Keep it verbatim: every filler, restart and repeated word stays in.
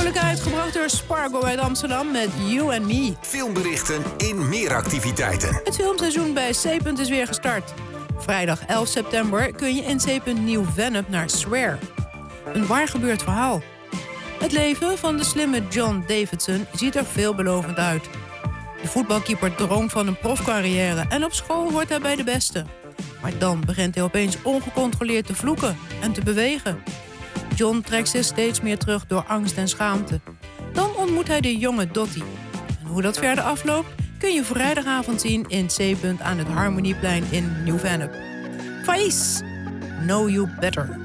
Vrolijk uitgebracht door Spargo uit Amsterdam met You and Me. Filmberichten in meer activiteiten. Het filmseizoen bij C. is weer gestart. Vrijdag elf september kun je in C. Nieuw-Vennep naar Swear. Een waar gebeurd verhaal. Het leven van de slimme John Davidson ziet er veelbelovend uit. De voetbalkeeper droomt van een profcarrière en op school hoort hij bij de beste. Maar dan begint hij opeens ongecontroleerd te vloeken en te bewegen. John trekt zich steeds meer terug door angst en schaamte. Dan ontmoet hij de jonge Dottie. En hoe dat verder afloopt kun je vrijdagavond zien in C. aan het Harmonieplein in Nieuw-Vennep. Faiz, Know You Better.